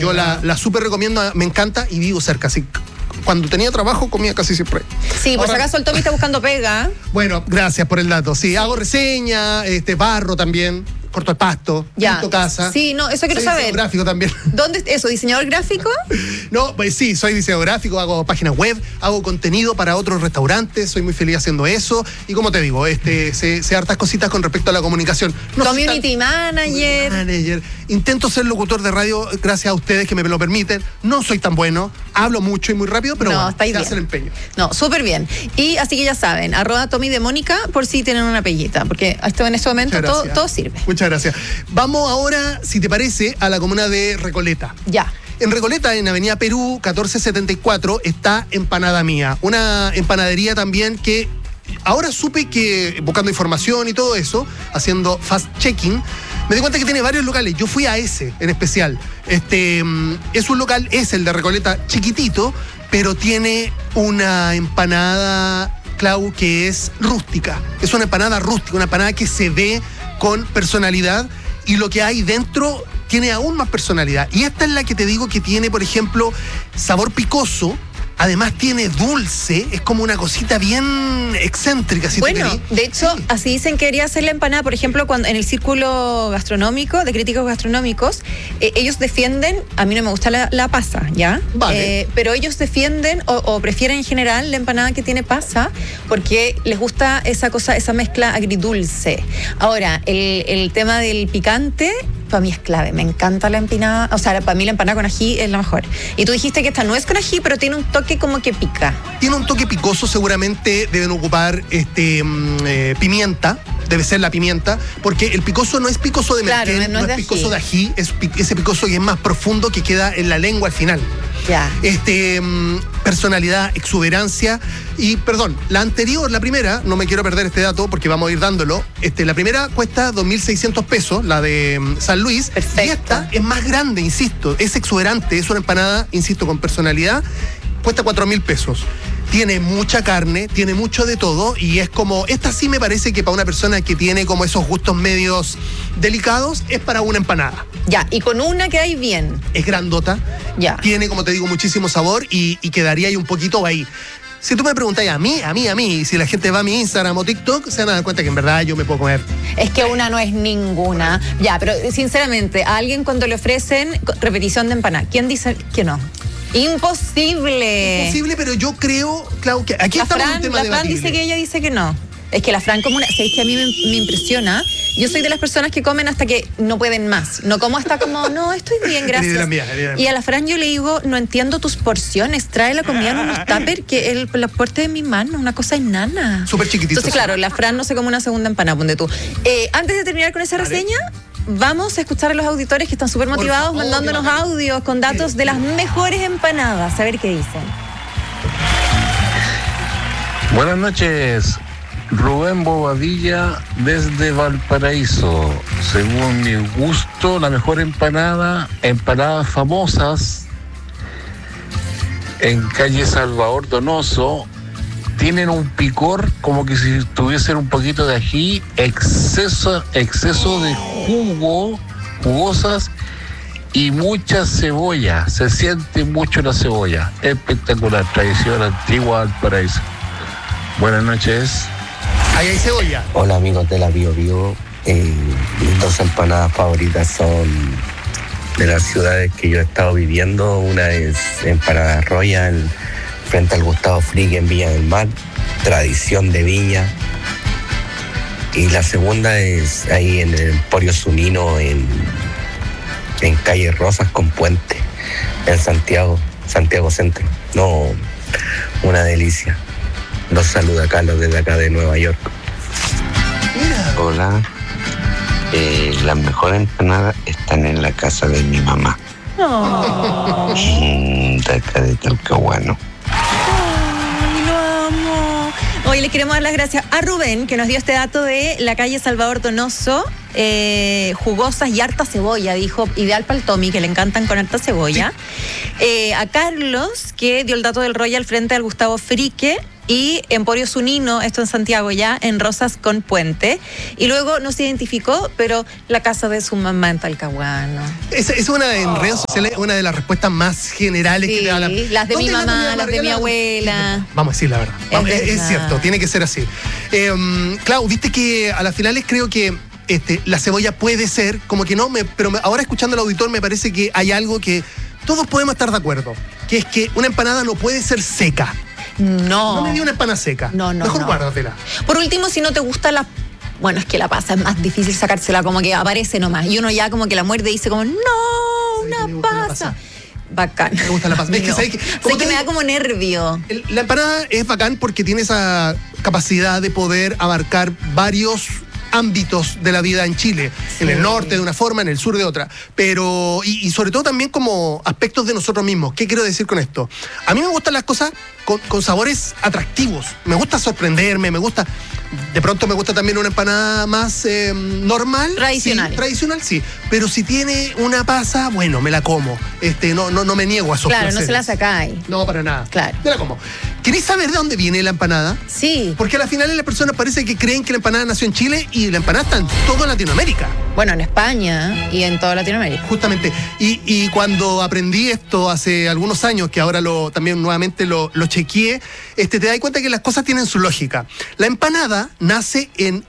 Yo la súper recomiendo, me encanta y vivo cerca, así cuando tenía trabajo comía casi siempre. Sí, por si acaso el Tommy está buscando pega. Bueno, gracias por el dato. Sí, hago reseña, barro también, corto el pasto, pinto casa. Sí, no, eso quiero saber. Diseñador gráfico también. ¿Dónde eso? ¿Diseñador gráfico? No, pues sí, soy diseñador gráfico, hago páginas web, hago contenido para otros restaurantes, soy muy feliz haciendo eso. Y como te digo, sé hartas cositas con respecto a la comunicación. No Community manager. Intento ser locutor de radio gracias a ustedes que me lo permiten. No soy tan bueno, hablo mucho y muy rápido, pero bueno, se hace el empeño. No, súper bien. Y así que ya saben, @TommyDeMónica por si tienen una peguita, porque en este momento todo sirve. Muchas gracias. Vamos ahora, si te parece, a la comuna de Recoleta. Ya. En Recoleta, en Avenida Perú 1474, está Empanada Mía, una empanadería también que ahora supe que, buscando información y todo eso, haciendo fast-checking, me di cuenta que tiene varios locales. Yo fui a ese en especial. Es un local, es el de Recoleta, chiquitito, pero tiene una empanada, Clau, que es rústica. Es una empanada rústica, una empanada que se ve con personalidad y lo que hay dentro tiene aún más personalidad. Y esta es la que te digo que tiene, por ejemplo, sabor picoso. Además tiene dulce, es como una cosita bien excéntrica. De hecho, así dicen que quería hacer la empanada, por ejemplo, cuando en el círculo gastronómico, de críticos gastronómicos, ellos defienden, a mí no me gusta la pasa, ¿ya? Vale. Pero ellos defienden o prefieren en general la empanada que tiene pasa, porque les gusta esa mezcla agridulce. Ahora, el tema del picante, para mí es clave, me encanta la empanada, o sea, para mí la empanada con ají es la mejor. Y tú dijiste que esta no es con ají, pero tiene un toque como que pica. Tiene un toque picoso, seguramente deben ocupar pimienta, debe ser la pimienta, porque el picoso no es picoso de merquén, claro, no es picoso de ají, es ese picoso que es más profundo que queda en la lengua al final. Ya. Personalidad, exuberancia y, perdón, la anterior, la primera, no me quiero perder este dato porque vamos a ir dándolo, la primera cuesta 2.600 pesos, la de San Luis. Perfecto. Y esta es más grande, insisto, es exuberante, es una empanada, insisto, con personalidad, cuesta 4.000 pesos. Tiene mucha carne, tiene mucho de todo y es como, esta sí me parece que para una persona que tiene como esos gustos medios delicados, es para una empanada. Ya, y con una que hay bien. Es grandota, ya. Tiene, como te digo, muchísimo sabor y quedaría ahí un poquito ahí. Si tú me preguntas a mí, y si la gente va a mi Instagram o TikTok, se van a dar cuenta que en verdad yo me puedo comer. Es que una no es ninguna. Ya, pero sinceramente, a alguien cuando le ofrecen repetición de empanada, ¿quién dice que no? Imposible. Imposible, pero yo creo, Clau, que aquí estamos en un tema debatible. La Fran dice que ella dice que no. Es que la Fran como ¿sabéis que a mí me impresiona? Yo soy de las personas que comen hasta que no pueden más. No como hasta como, no, estoy bien, gracias. Y a la Fran yo le digo, no entiendo tus porciones, trae la comida en unos tupper que la puerta de mi mano, una cosa enana. Súper chiquitito. Entonces, claro, la Fran no se come una segunda empanada, ponte tú. Antes de terminar con esa reseña, vamos a escuchar a los auditores que están súper motivados, mandándonos audios con datos de las mejores empanadas. A ver qué dicen. Buenas noches. Rubén Bobadilla desde Valparaíso. Según mi gusto, la mejor empanadas famosas en calle Salvador Donoso, tienen un picor como que si tuviesen un poquito de ají, exceso de jugosas y mucha cebolla. Se siente mucho la cebolla. Espectacular, tradición antigua Valparaíso. Buenas noches. Ahí hay cebolla. Hola amigos de la Bio Bio. Mis dos empanadas favoritas son de las ciudades que yo he estado viviendo. Una es Empanada Royal, frente al Gustavo Frick en Viña del Mar, tradición de Viña. Y la segunda es ahí en el Emporio Zunino, en calle Rosas con Puente, en Santiago Centro. No, una delicia. Los saluda Carlos desde acá de Nueva York. Mira. Hola. Las mejores empanadas están en la casa de mi mamá. Oh. De acá de Talcahuano. Ay, lo amo. Hoy le queremos dar las gracias a Rubén, que nos dio este dato de la calle Salvador Donoso. Jugosas y harta cebolla, dijo, ideal para el Tommy, que le encantan con harta cebolla. Sí. A Carlos, que dio el dato del Royal frente al Gustavo Frique. y Emporio Zunino, esto en Santiago ya, en Rosas con Puente. Y luego no se identificó, pero la casa de su mamá en Talcahuano. Es una en redes sociales, una de las respuestas más generales Sí, que te da las de mi mamá, las de mi abuela. Vamos a decir la verdad. Es verdad. cierto, tiene que ser así. Clau, viste que a las finales creo que la cebolla puede ser, como que no, pero ahora escuchando al auditor me parece que hay algo que todos podemos estar de acuerdo, que es que una empanada no puede ser seca. No me dio una empanada seca. No. Mejor guárdatela. Por último, si no te gusta la... Bueno, es que la pasa, es más difícil sacársela, como que aparece nomás. Y uno ya como que la muerde y dice como, no, una pasa. Bacán. Me gusta la pasa. Es que, ¿sabes qué? Sé que me da como nervio. La empanada es bacán porque tiene esa capacidad de poder abarcar varios ámbitos de la vida en Chile, en el norte de una forma, en el sur de otra, pero y sobre todo también como aspectos de nosotros mismos. ¿Qué quiero decir con esto? A mí me gustan las cosas con sabores atractivos, me gusta sorprenderme, de pronto me gusta también una empanada más normal. Tradicional. Sí, tradicional, sí, pero si tiene una pasa, bueno, me la como, no me niego a esos Claro, placeres. no se la sacáis. No, para nada. Claro. Me la como. ¿Queréis saber de dónde viene la empanada? Sí. Porque a la final las personas parece que creen que la empanada nació en Chile y la empanada está en toda Latinoamérica. Bueno, en España y en toda Latinoamérica. Justamente. Y cuando aprendí esto hace algunos años, que ahora también nuevamente lo chequeé, te das cuenta que las cosas tienen su lógica. La empanada nace en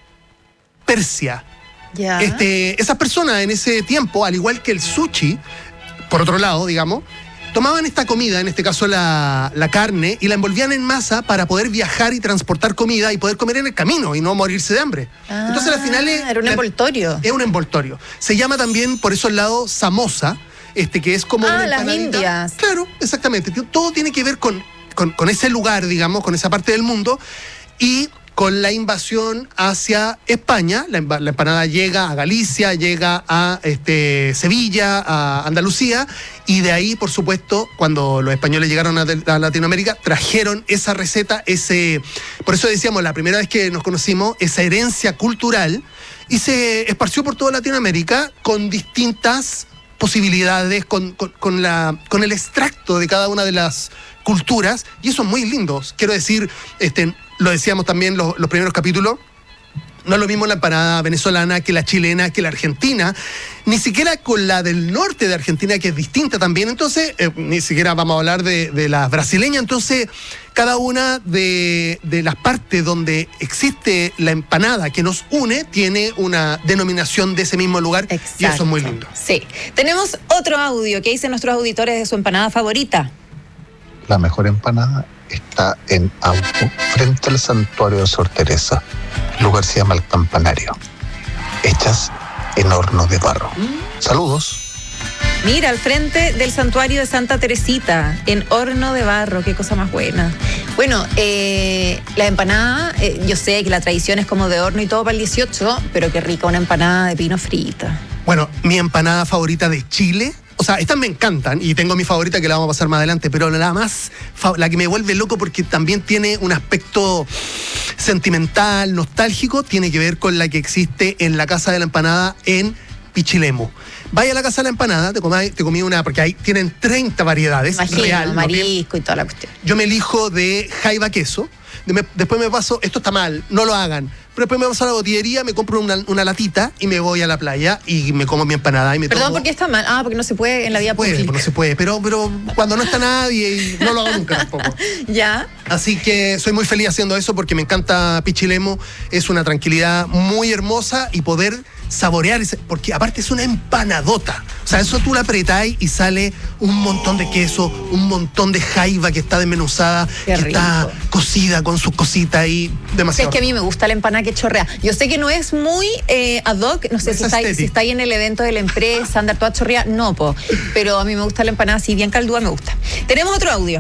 Persia. Ya. Esas personas en ese tiempo, al igual que el sushi, por otro lado, digamos, tomaban esta comida, en este caso la carne, y la envolvían en masa para poder viajar y transportar comida y poder comer en el camino y no morirse de hambre. Entonces al final era un envoltorio. Es un envoltorio. Se llama también por esos lados samosa, que es como una las empanadita. indias. Claro, exactamente. Todo tiene que ver con ese lugar, digamos, con esa parte del mundo, y con la invasión hacia España. La empanada llega a Galicia, llega a Sevilla, a Andalucía, y de ahí, por supuesto, cuando los españoles llegaron a Latinoamérica, trajeron esa receta, por eso decíamos, la primera vez que nos conocimos, esa herencia cultural, y se esparció por toda Latinoamérica con distintas posibilidades, con el extracto de cada una de las culturas, y eso es muy lindo. Quiero decir, lo decíamos también los primeros capítulos, no es lo mismo la empanada venezolana que la chilena, que la argentina, ni siquiera con la del norte de Argentina, que es distinta también. Entonces, ni siquiera vamos a hablar de la brasileña. Entonces, cada una de las partes donde existe la empanada que nos une, tiene una denominación de ese mismo lugar. Exacto. Y eso es muy lindo. Sí. Tenemos otro audio que dicen nuestros auditores de su empanada favorita. La mejor empanada está en Auto, frente al santuario de Sor Teresa. El lugar se llama El Campanario. Hechas en horno de barro. Saludos. Mira, al frente del santuario de Santa Teresita, en horno de barro, qué cosa más buena. Bueno, la empanada, yo sé que la tradición es como de horno y todo para el 18, pero qué rica una empanada de pino frita. Bueno, mi empanada favorita de Chile, o sea, estas me encantan y tengo mi favorita que la vamos a pasar más adelante, pero la que me vuelve loco porque también tiene un aspecto sentimental, nostálgico, tiene que ver con la que existe en la Casa de la Empanada en Pichilemu. Vaya a la Casa de la Empanada, te comí una, porque ahí tienen 30 variedades. Imagino, real, marisco y toda la cuestión. Yo me elijo de jaiba queso, después me paso, esto está mal, no lo hagan, pero después me paso a la botillería, me compro una latita y me voy a la playa y me como mi empanada y me Perdón, tomo... ¿por qué está mal? Porque no se puede en la vía pública. No se puede, pero cuando no está nadie, y no lo hago nunca tampoco. Ya. Así que soy muy feliz haciendo eso porque me encanta Pichilemu, es una tranquilidad muy hermosa y poder saborear, porque aparte es una empanadota. O sea, eso tú la apretáis y sale un montón de queso, un montón de jaiba que está desmenuzada, Qué que está rico. cocida con sus cositas ahí, demasiado. Es que a mí me gusta la empanada que chorrea. Yo sé que no es muy ad hoc, no sé Es si está ahí en el evento de la empresa, andar toda chorrea, no, pero a mí me gusta la empanada así bien caldúa, me gusta. Tenemos otro audio.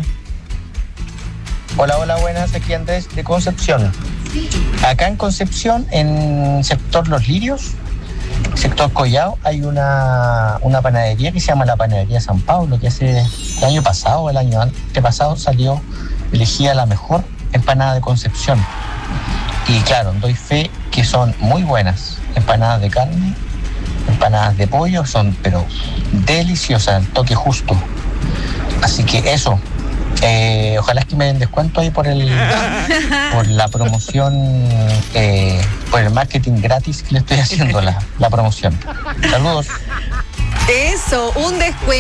Hola, buenas, aquí Andrés de Concepción. Acá en Concepción, en sector Los Lirios, sector Collao, hay una panadería que se llama la Panadería San Pablo, que el año pasado o el año antepasado salió elegida la mejor empanada de Concepción. Y claro, doy fe que son muy buenas. Empanadas de carne, empanadas de pollo, son pero deliciosas, el toque justo. Así que eso, Ojalá es que me den descuento ahí por la promoción, por el marketing gratis que le estoy haciendo la promoción. Saludos. Eso, un descuento.